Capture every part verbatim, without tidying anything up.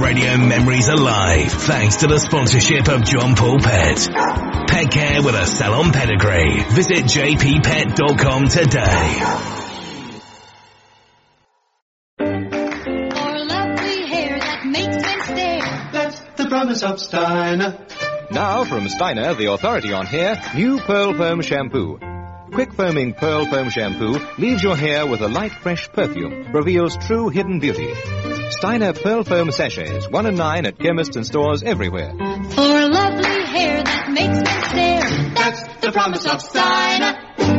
radio memories alive thanks to the sponsorship of John Paul Pet. Pet care with a salon pedigree. Visit j p pet dot com today. The promise of Steiner. Now from Steiner, the authority on hair, new Pearl Foam Shampoo. Quick foaming Pearl Foam Shampoo leaves your hair with a light, fresh perfume, reveals true hidden beauty. Steiner Pearl Foam Sachets, one and nine at chemists and stores everywhere. For lovely hair that makes me stare, that's the promise of Steiner.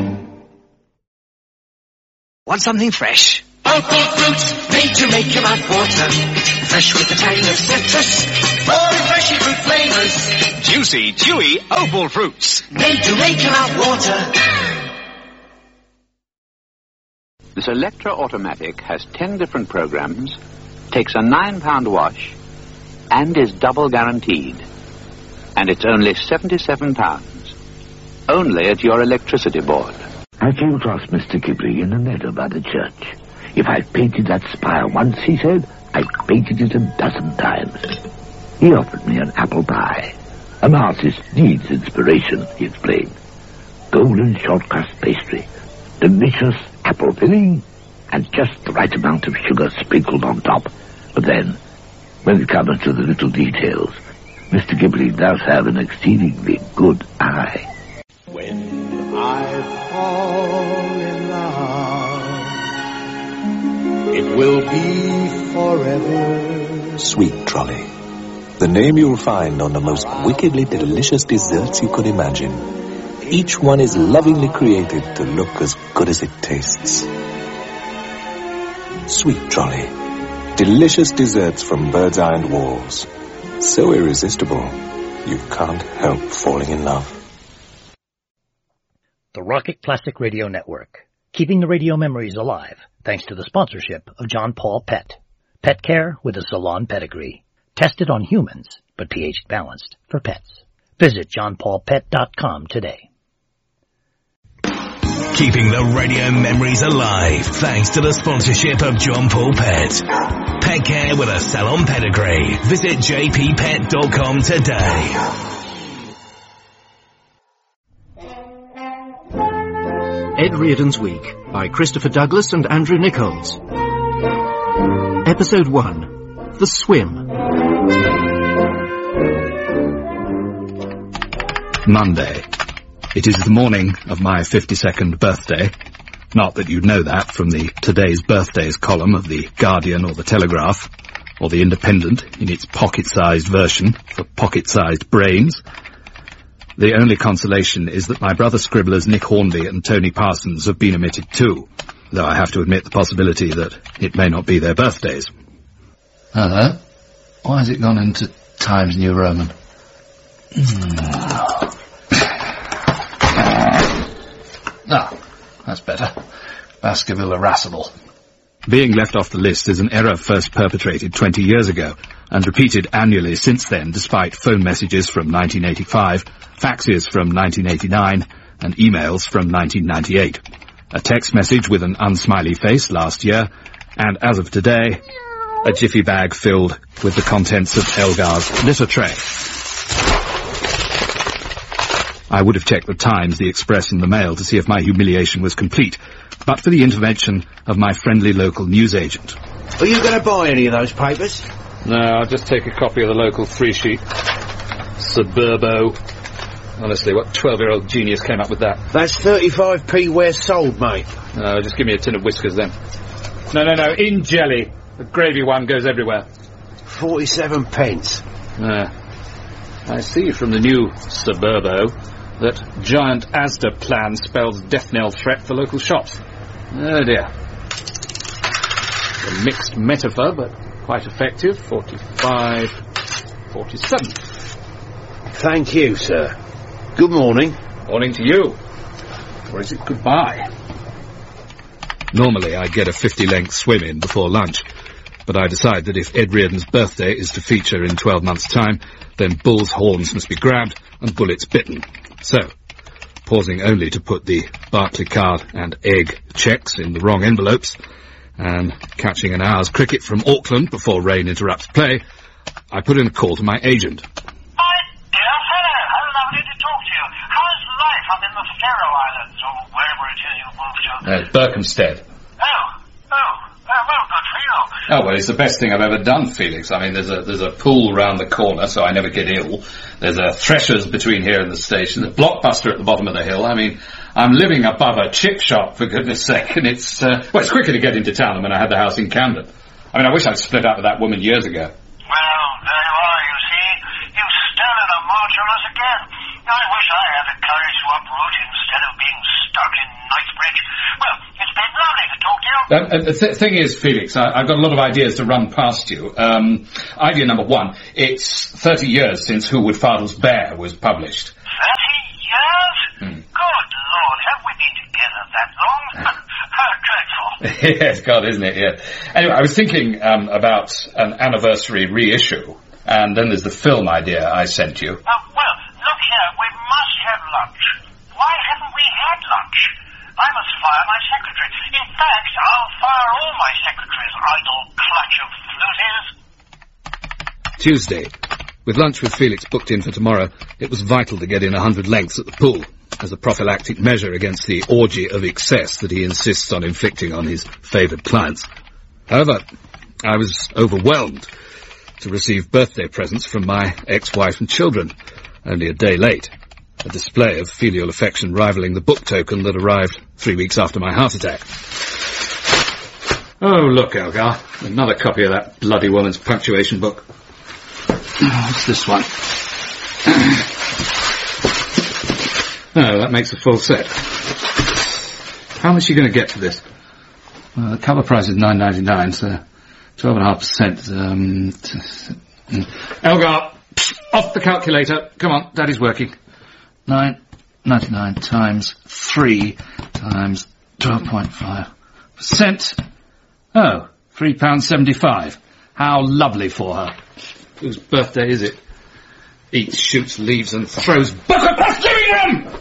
Want something fresh? Opal fruits, made to make your mouth water. Fresh with the tang of citrus, more refreshing fruit flavors. Juicy, chewy Opal fruits. Made to make your mouth water. This Electra Automatic has ten different programs, takes a nine pound wash, and is double guaranteed. And it's only seventy-seven pounds. Only at your electricity board. I came across Mister Ghibli in the meadow by the church. If I painted that spire once, he said, I painted it a dozen times. He offered me an apple pie. An artist needs inspiration, he explained. Golden short crust pastry, delicious apple filling, and just the right amount of sugar sprinkled on top. But then, when it comes to the little details, Mister Ghibli does have an exceedingly good eye. When I fall in love, it will be forever. Sweet Trolley. The name you'll find on the most wickedly delicious desserts you could imagine. Each one is lovingly created to look as good as it tastes. Sweet Trolley. Delicious desserts from Bird's Eye and Walls. So irresistible, you can't help falling in love. The Rocket Classic Radio Network. Keeping the radio memories alive thanks to the sponsorship of John Paul Pet. Pet care with a salon pedigree. Tested on humans, but pH balanced for pets. Visit john paul pet dot com today. Keeping the radio memories alive thanks to the sponsorship of John Paul Pet. Pet care with a salon pedigree. Visit j p pet dot com today. Ed Reardon's Week by Christopher Douglas and Andrew Nichols. Episode one. The Swim. Monday. It is the morning of my fifty-second birthday. Not that you'd know that from the Today's Birthdays column of the Guardian or the Telegraph, or the Independent in its pocket-sized version for pocket-sized brains. The only consolation is that my brother scribblers Nick Hornby and Tony Parsons have been omitted too, though I have to admit the possibility that it may not be their birthdays. Hello? Why has it gone into Times New Roman? Mm. Ah, that's better. Baskerville irascible. Being left off the list is an error first perpetrated twenty years ago, and repeated annually since then despite phone messages from nineteen eighty-five, faxes from nineteen eighty-nine, and emails from nineteen ninety-eight. A text message with an unsmiley face last year, and as of today, a jiffy bag filled with the contents of Elgar's litter tray. I would have checked the Times, the Express and the Mail to see if my humiliation was complete, but for the intervention of my friendly local newsagent. Are you going to buy any of those papers? No, I'll just take a copy of the local three-sheet. Suburbo. Honestly, what twelve-year-old genius came up with that? That's thirty-five p where sold, mate. No, just give me a tin of whiskers then. No, no, no, in jelly. The gravy one goes everywhere. Forty-seven pence. Uh, I see from the new Suburbo that giant Asda plan spells death knell threat for local shops. Oh dear. A mixed metaphor, but quite effective. Forty-five, forty-seven. Thank you, sir. Good morning. Morning to you. Or is it goodbye? Normally I get a fifty-length swim in before lunch, but I decide that if Ed Reardon's birthday is to feature in twelve months' time, then bull's horns must be grabbed and bullets bitten. So, pausing only to put the Barclaycard and egg cheques in the wrong envelopes, and catching an hour's cricket from Auckland before rain interrupts play, I put in a call to my agent. My dear fellow, how lovely to talk to you. How's life up in the Faroe Islands, or wherever it is you've moved to? Uh, Berkhamsted. Oh, oh, oh, well, good for you. Oh, well, it's the best thing I've ever done, Felix. I mean, there's a there's a pool round the corner, so I never get ill. There's a Threshers between here and the station. The Blockbuster at the bottom of the hill. I mean, I'm living above a chip shop, for goodness sake, and it's, uh, well, it's quicker to get into town than when I had the house in Camden. I mean, I wish I'd split up with that woman years ago. Well, there you are, you see. You've stolen a march on us again. I wish I had the courage to uproot instead of being stuck in Knightsbridge. Well, it's been lovely to talk to you. Uh, uh, the th- thing is, Felix, I- I've got a lot of ideas to run past you. Um, idea number one, it's thirty years since Who Would Fardle's Bear was published. Thirty years? Hmm. Good Lord, have we been together that long? How dreadful. Yes, God, isn't it? Yeah. Anyway, I was thinking um, about an anniversary reissue, and then there's the film idea I sent you. Uh, well, look here, we must have lunch. Why haven't we had lunch? I must fire my secretary. In fact, I'll fire all my secretaries, idle clutch of floozies. Tuesday. With lunch with Felix booked in for tomorrow, it was vital to get in a hundred lengths at the pool, as a prophylactic measure against the orgy of excess that he insists on inflicting on his favoured clients. However, I was overwhelmed to receive birthday presents from my ex-wife and children, only a day late. A display of filial affection rivaling the book token that arrived three weeks after my heart attack. Oh, look, Elgar, another copy of that bloody woman's punctuation book. What's this one? Oh, that makes a full set. How much are you going to get for this? Well, the cover price is nine ninety-nine, so twelve point five percent. Um, t- Elgar, off the calculator. Come on, Daddy's working. nine ninety-nine times three times twelve point five percent. Oh, three pounds seventy-five. How lovely for her. Whose birthday is it? Eats, shoots, leaves, and throws book across living room!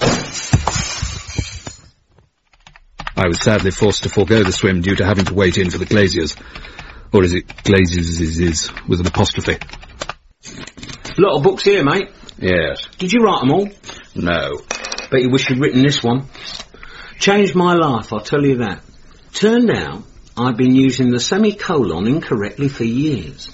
I was sadly forced to forego the swim due to having to wait in for the glaziers. Or is it glazes is, is with an apostrophe? Lot of books here, mate. Yes. Did you write them all? No. Bet you wish you'd written this one. Changed my life, I'll tell you that. Turned out I've been using the semicolon incorrectly for years.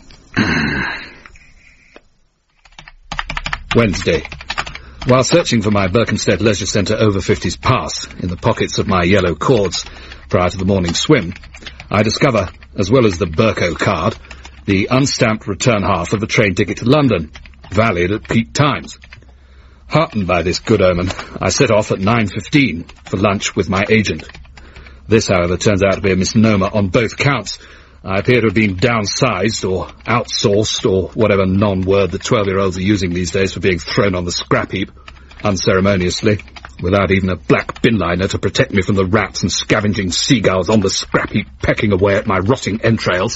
Wednesday. While searching for my Berkhamsted Leisure Centre over fifties pass in the pockets of my yellow cords prior to the morning swim, I discover, as well as the Berco card, the unstamped return half of a train ticket to London, valid at peak times. Heartened by this good omen, I set off at nine fifteen for lunch with my agent. This, however, turns out to be a misnomer on both counts. I appear to have been downsized or outsourced or whatever non-word the twelve-year-olds are using these days for being thrown on the scrap heap, unceremoniously, without even a black bin liner to protect me from the rats and scavenging seagulls on the scrap heap pecking away at my rotting entrails.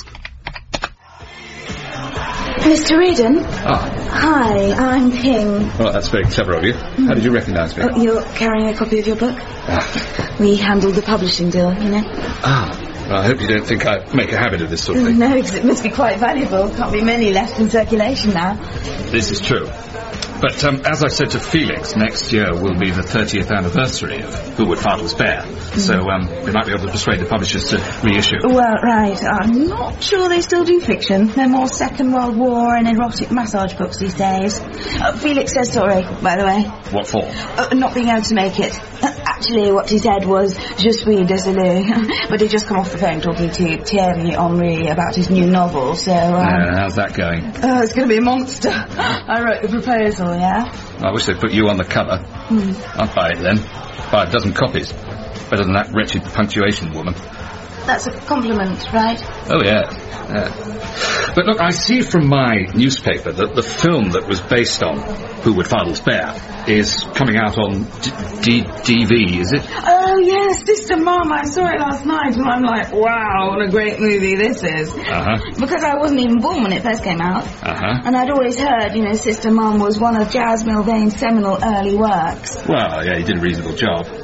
Mister Eden? Ah. Hi, I'm Ping. Well, that's very clever of you. How did you recognise me? Oh, you're carrying a copy of your book? Ah. We handled the publishing deal, you know. Ah. Well, I hope you don't think I make a habit of this sort of thing. No, because it must be quite valuable. Can't be many left in circulation now. This is true. But um, as I said to Felix, next year will be the thirtieth anniversary of Who Would Fardle's Bear. Mm. So um, we might be able to persuade the publishers to reissue. Well, right. I'm not sure they still do fiction. They're more Second World War and erotic massage books these days. Uh, Felix says sorry, by the way. What for? Uh, not being able to make it. Uh, actually, what he said was, je suis désolé. But he'd just come off the phone talking to Thierry Henry about his new novel, so... Um, uh, how's that going? Oh, it's going to be a monster. I wrote the proposal, yeah? I wish they'd put you on the cover. Mm. I'd buy it then. Buy a dozen copies. Better than that wretched punctuation woman. That's a compliment, right? Oh, yeah. yeah. But look, I see from my newspaper that the film that was based on Who Would Fardle's Bear is coming out on D- D- D V, is it? Oh, yes, Sister Mom. I saw it last night, and I'm like, wow, what a great movie this is. Uh-huh. Because I wasn't even born when it first came out. Uh-huh. And I'd always heard, you know, Sister Mom was one of Jas Milvain's seminal early works. Well, yeah, he did a reasonable job.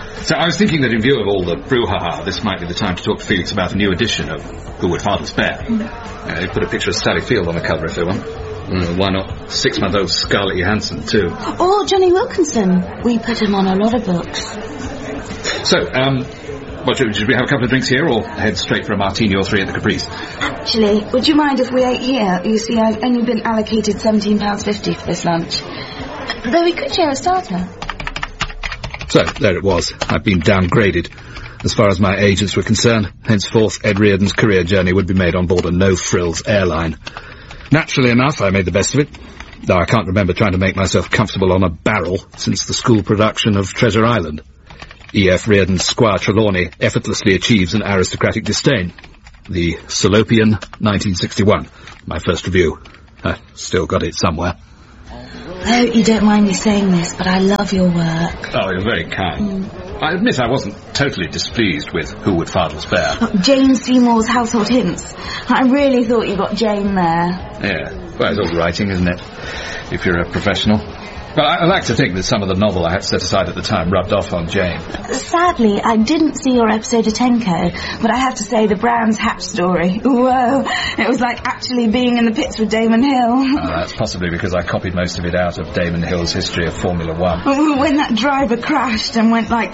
So I was thinking that in view of all the brouhaha, this might be the time to talk to Felix about a new edition of Who Would Father Spare? Mm. Uh, put a picture of Sally Field on the cover if they want. Mm, why not six-month-old Scarlett Johansson, too? Or Johnny Wilkinson. We put him on a lot of books. So, um, what, should, should we have a couple of drinks here, or head straight for a martini or three at the Caprice? Actually, would you mind if we ate here? You see, I've only been allocated seventeen pounds fifty for this lunch. Though we could share a starter. So, there it was. I'd been downgraded. As far as my agents were concerned, henceforth Ed Reardon's career journey would be made on board a no-frills airline. Naturally enough, I made the best of it, though I can't remember trying to make myself comfortable on a barrel since the school production of Treasure Island. E F Reardon's Squire Trelawney effortlessly achieves an aristocratic disdain. The Salopian, nineteen sixty-one. My first review. Uh, still got it somewhere. I hope you don't mind me saying this, but I love your work. Oh, you're very kind. Mm. I admit I wasn't totally displeased with Who Would Father Spare. Oh, Jane Seymour's Household Hints. I really thought you got Jane there. Yeah, well, it's all writing, isn't it? If you're a professional. But I, I like to think that some of the novel I had set aside at the time rubbed off on Jane. Sadly, I didn't see your episode of Tenko, but I have to say the Brands Hatch story. Whoa, it was like actually being in the pits with Damon Hill. Oh, that's possibly because I copied most of it out of Damon Hill's History of Formula One. When that driver crashed and went like...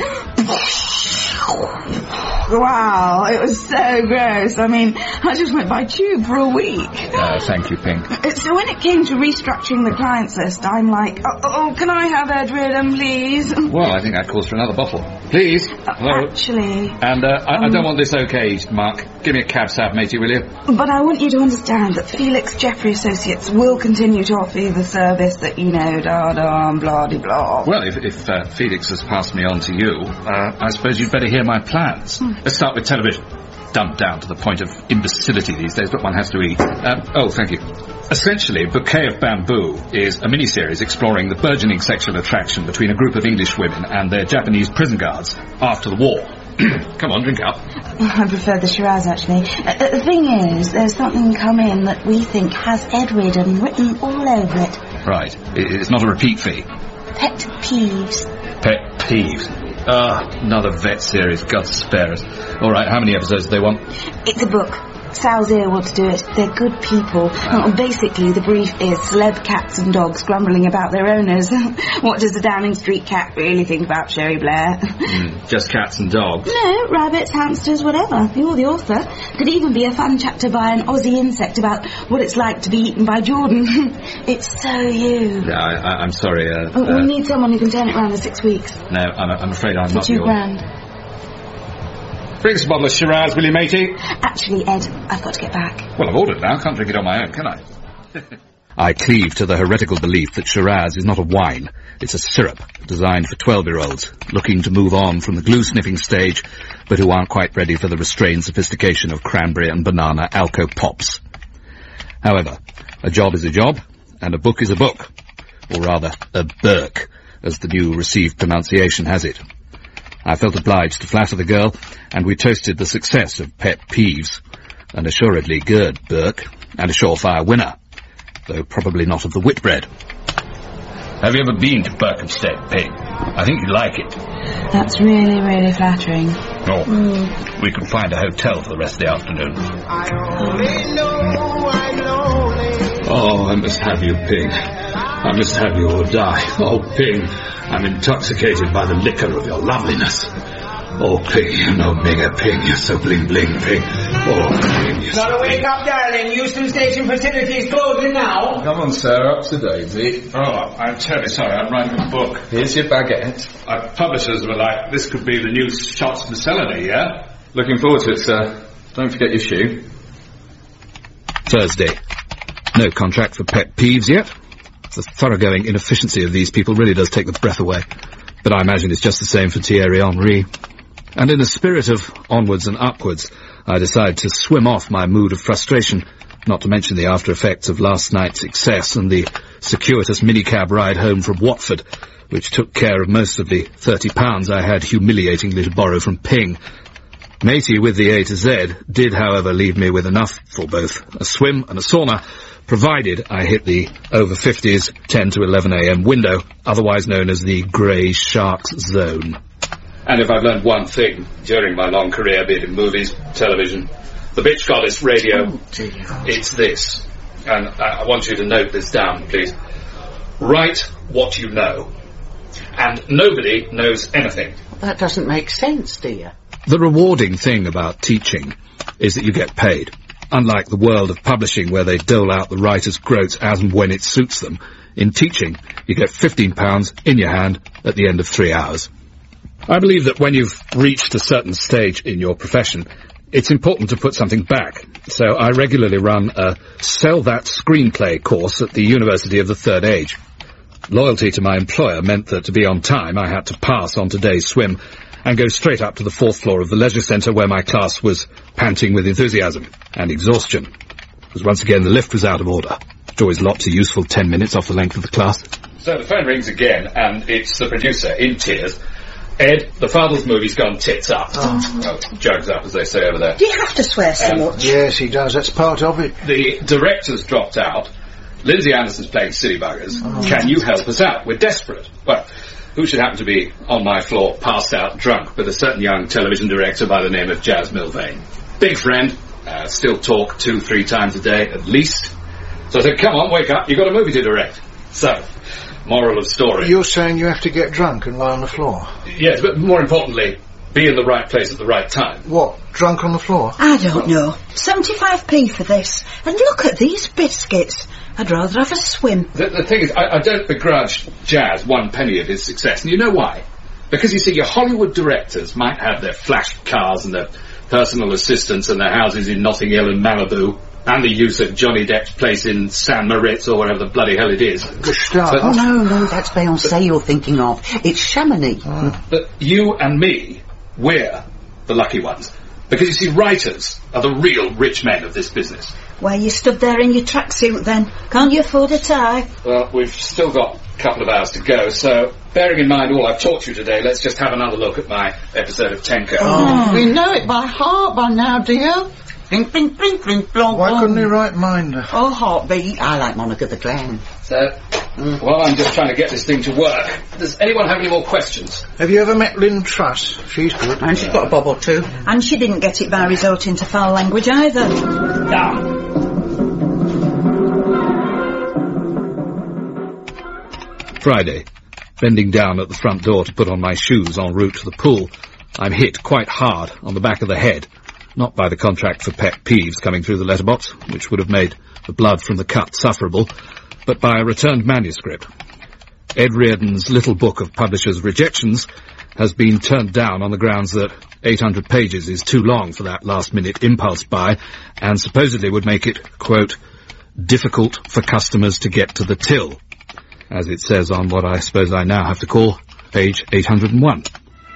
Wow, it was so gross. I mean, I just went by tube for a week. Uh, thank you, Pink. So when it came to restructuring the clients list, I'm like, oh, oh can I have Ed Reardon, please? Well, I think that calls for another bottle. Please. Hello. Actually... And uh, I, um, I don't want this okayed, Mark. Give me a cab sab, matey, will you? But I want you to understand that Felix Jeffrey Associates will continue to offer you the service that, you know, da-da, blah-de-blah. Well, if, if uh, Felix has passed me on to you, uh, I suppose you'd better hear my plans. Hmm. Let's start with television. Dumbed down to the point of imbecility these days, but one has to eat. Uh, oh, thank you. Essentially, Bouquet of Bamboo is a miniseries exploring the burgeoning sexual attraction between a group of English women and their Japanese prison guards after the war. Come on, drink up. I prefer the Shiraz, actually. Uh, the thing is, there's something come in that we think has Ed Reardon written all over it. Right. It's not a repeat fee. Pet peeves. Pet peeves. Ah, another vet series. God spare us. All right, how many episodes do they want? It's a book. Sal's here will to do it. They're good people. Ah. Well, basically, the brief is celeb cats and dogs grumbling about their owners. What does the Downing Street cat really think about Sherry Blair? Mm, just cats and dogs? No, rabbits, hamsters, whatever. You're the author. Could even be a fun chapter by an Aussie insect about what it's like to be eaten by Jordan. It's so you. Yeah, I, I, I'm sorry. Uh, well, uh, we need someone who can turn it around in six weeks. No, I'm, I'm afraid I'm For not two your... grand. Bring us a bottle of Shiraz, will you, matey? Actually, Ed, I've got to get back. Well, I've ordered now. Can't drink it on my own, can I? I cleave to the heretical belief that Shiraz is not a wine. It's a syrup designed for twelve-year-olds looking to move on from the glue-sniffing stage, but who aren't quite ready for the restrained sophistication of cranberry and banana Alco Pops. However, a job is a job, and a book is a book. Or rather, a burk, as the new received pronunciation has it. I felt obliged to flatter the girl, and we toasted the success of Pet Peeves, an assuredly good Burke, and a surefire winner, though probably not of the Whitbread. Have you ever been to Berkhamsted, Pig? I think you'd like it. That's really, really flattering. Oh, mm. We could find a hotel for the rest of the afternoon. I only know I'm lonely. Oh, I must have you, Pig. I must have you or die. Oh, Pig, I'm intoxicated by the liquor of your loveliness. Oh, Pig, you know Mega Pig, you're so bling-bling, Pig. Oh, Pig, you're Gotta wake up, darling. Euston Station facilities closing now. Come on, sir, up to Daisy. Oh, I'm terribly sorry, I'm writing a book. Here's your baguette. Our publishers were like, this could be the new Shots Miscellany, yeah? Looking forward to it, sir. Don't forget your shoe. Thursday. No contract for Pet Peeves yet. The thoroughgoing inefficiency of these people really does take the breath away. But I imagine it's just the same for Thierry Henry. And in a spirit of onwards and upwards, I decide to swim off my mood of frustration, not to mention the after effects of last night's excess and the circuitous minicab ride home from Watford, which took care of most of the thirty pounds I had humiliatingly to borrow from Ping. Matey with the A to Z did, however, leave me with enough for both a swim and a sauna, provided I hit the over fifties ten to eleven a m window, otherwise known as the Grey Sharks Zone. And if I've learned one thing during my long career, be it in movies, television, the bitch goddess radio, oh, it's this. And I, I want you to note this down, please. Write what you know. And nobody knows anything. That doesn't make sense, dear. The rewarding thing about teaching is that you get paid. Unlike the world of publishing where they dole out the writer's groats as and when it suits them, in teaching you get fifteen pounds in your hand at the end of three hours. I believe that when you've reached a certain stage in your profession, it's important to put something back. So I regularly run a Sell That Screenplay course at the University of the Third Age. Loyalty to my employer meant that to be on time I had to pass on today's swim and go straight up to the fourth floor of the leisure centre where my class was panting with enthusiasm and exhaustion. Because once again the lift was out of order. Which always lops a useful ten minutes off the length of the class. So the phone rings again and it's the producer in tears. Ed, the father's movie's gone tits up. Oh. Oh, jugs up, as they say over there. Do you have to swear so Um, much? Yes, he does. That's part of it. The director's dropped out. Lindsay Anderson's playing silly buggers. Oh. Can you help us out? We're desperate. Well, who should happen to be on my floor, passed out, drunk, but a certain young television director by the name of Jazz Milvain. Big friend. Uh, still talk two, three times a day, at least. So I said, come on, wake up. You've got a movie to direct. So, moral of story. You're saying you have to get drunk and lie on the floor? Yes, but more importantly, be in the right place at the right time. What? Drunk on the floor? I don't know. seventy-five p for this. And look at these biscuits. I'd rather have a swim. The, the thing is, I, I don't begrudge Jazz one penny of his success. And you know why? Because, you see, your Hollywood directors might have their flash cars and their personal assistants and their houses in Notting Hill and Malibu, and the use of Johnny Depp's place in San Moritz or whatever the bloody hell it is. Gustave. Oh, no, no, that's Beyoncé you're thinking of. It's Chamonix. Oh. But you and me, we're the lucky ones. Because, you see, writers are the real rich men of this business. Why, you stood there in your tracksuit then. Can't you afford a tie? Well, we've still got a couple of hours to go, so bearing in mind all I've taught you today, let's just have another look at my episode of Tenko. Oh. We know it by heart by now, dear. Blink, blink, blink, blink, blonk. Why couldn't he write Minder? Oh, Heartbeat. I like Monica the Clown. So, mm. well, I'm just trying to get this thing to work. Does anyone have any more questions? Have you ever met Lynn Truss? She's good. And she's got a bob or two. And she didn't get it by resorting to foul language either. Ah. Friday. Bending down at the front door to put on my shoes en route to the pool, I'm hit quite hard on the back of the head. Not by the contract for pet peeves coming through the letterbox, which would have made the blood from the cut sufferable, but by a returned manuscript. Ed Reardon's little book of publishers' rejections has been turned down on the grounds that eight hundred pages is too long for that last-minute impulse buy, and supposedly would make it, quote, difficult for customers to get to the till, as it says on what I suppose I now have to call page eight hundred and one.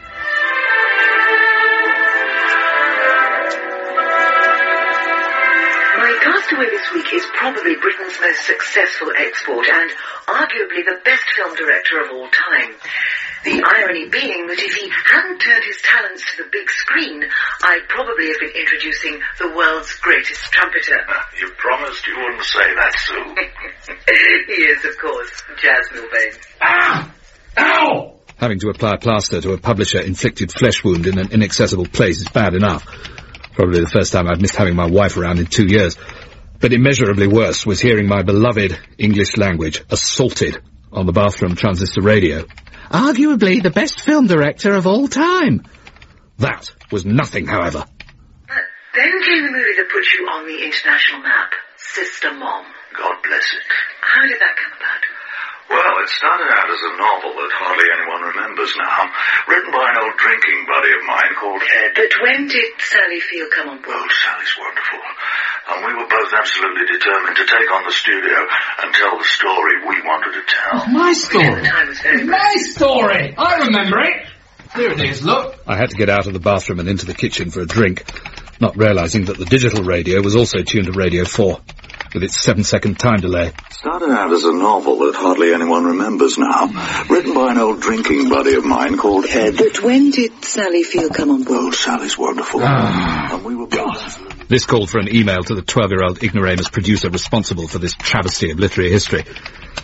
Castaway this week is probably Britain's most successful export and arguably the best film director of all time. The irony being that if he hadn't turned his talents to the big screen, I'd probably have been introducing the world's greatest trumpeter. You promised you wouldn't say that, Sue. He is, of course, Jazz Milvain. Ah! Ow! Having to apply plaster to a publisher-inflicted flesh wound in an inaccessible place is bad enough. Probably the first time I've missed having my wife around in two years. But immeasurably worse was hearing my beloved English language assaulted on the bathroom transistor radio. Arguably the best film director of all time. That was nothing, however. But then came the movie that put you on the international map, Sister Mom. God bless it. How did that come about? Well, it started out as a novel that hardly anyone remembers now, written by an old drinking buddy of mine called Ed. But when did Sally Field come on board? Oh, Sally's wonderful. And we were both absolutely determined to take on the studio and tell the story we wanted to tell. Oh, my story. The time was very My story. I remember it. Here it is, look. I had to get out of the bathroom and into the kitchen for a drink, not realising that the digital radio was also tuned to Radio four, with its seven-second time delay. Started out as a novel that hardly anyone remembers now, written by an old drinking buddy of mine called Ed. But when did Sally Field come on board? Oh, Sally's wonderful. Ah. And we were both... This called for an email to the twelve-year-old ignoramus producer responsible for this travesty of literary history.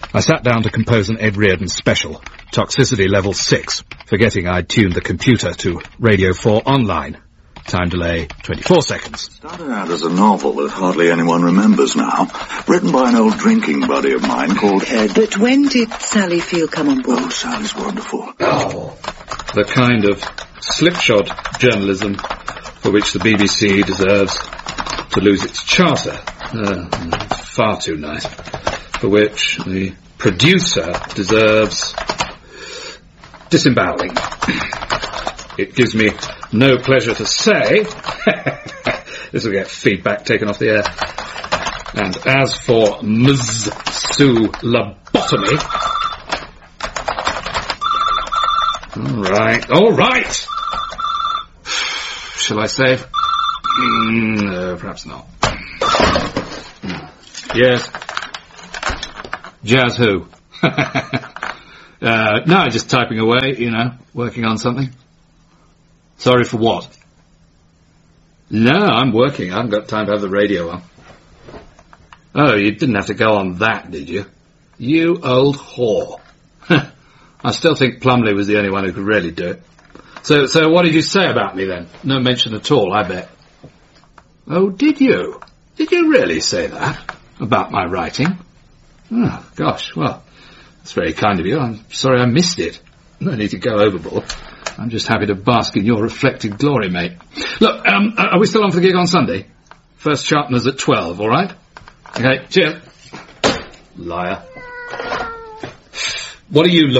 I sat down to compose an Ed Reardon special, toxicity level six, forgetting I'd tuned the computer to Radio four online. Time delay, twenty-four seconds. Started out as a novel that hardly anyone remembers now, written by an old drinking buddy of mine called Ed. But when did Sally Field come on board? Oh, Sally's wonderful. Oh, the kind of slipshod journalism for which the B B C deserves to lose its charter. Uh, far too nice. For which the producer deserves disemboweling. It gives me no pleasure to say, this will get feedback taken off the air. And as for Ms Sue Lobotomy, all right, all right. Shall I save? Mm, no, perhaps not. Yes. Jazz who? uh, no, just typing away, you know, working on something. Sorry for what? No, I'm working. I haven't got time to have the radio on. Oh, you didn't have to go on that, did you? You old whore. I still think Plumley was the only one who could really do it. So, so what did you say about me then? No mention at all, I bet. Oh, did you? Did you really say that? About my writing? Oh, gosh, well, that's very kind of you. I'm sorry I missed it. No need to go overboard. I'm just happy to bask in your reflected glory, mate. Look, um, are we still on for the gig on Sunday? First sharpeners at twelve, all right? Okay, cheers. Liar. What are you